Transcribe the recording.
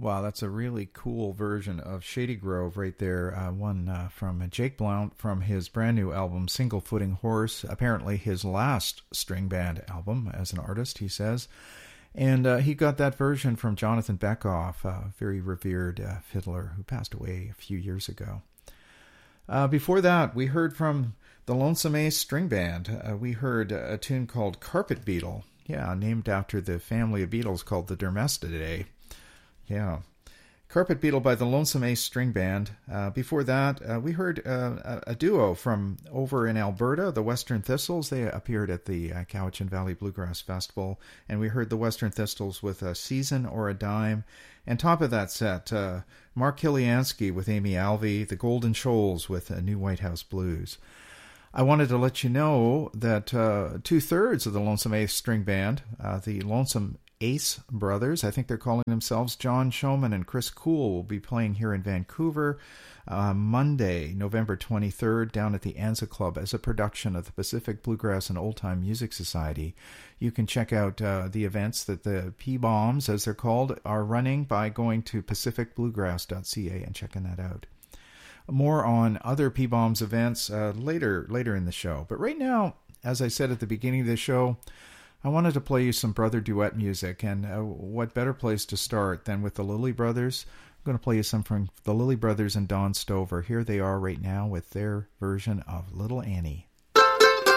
Wow, that's a really cool version of Shady Grove right there. One from Jake Blount from his brand new album, Single Footing Horse. Apparently his last string band album as an artist, he says. And he got that version from Jonathan Beckhoff, a very revered fiddler who passed away a few years ago. Before that, we heard from the Lonesome Ace String Band. We heard a tune called Carpet Beetle. Yeah, named after the family of beetles called the Dermestidae. Yeah. Carpet Beetle by the Lonesome Ace String Band. Before that, we heard a duo from over in Alberta, the Western Thistles. They appeared at the Cowichan Valley Bluegrass Festival, and we heard the Western Thistles with A Season or a Dime. And top of that set, Mark Kiliansky with Amy Alvey, the Golden Shoals with New White House Blues. I wanted to let you know that 2/3 of the Lonesome Ace String Band, the Lonesome Ace Brothers, I think they're calling themselves, John Showman and Chris Cool, will be playing here in Vancouver Monday, November 23rd, down at the Anza Club as a production of the Pacific Bluegrass and Old Time Music Society. You can check out the events that the P-Bombs, as they're called, are running by going to pacificbluegrass.ca and checking that out. More on other P-Bombs events later in the show. But right now, as I said at the beginning of the show, I wanted to play you some brother duet music, and what better place to start than with the Lilly Brothers? I'm going to play you some from the Lilly Brothers and Don Stover. Here they are right now with their version of Little Annie.